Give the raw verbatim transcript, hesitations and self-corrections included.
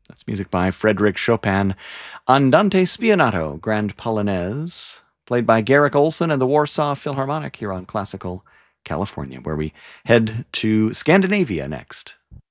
That's music by Frédéric Chopin. Andante Spianato, Grand Polonaise, played by Garrick Olson and the Warsaw Philharmonic here on Classical California, where we head to Scandinavia next.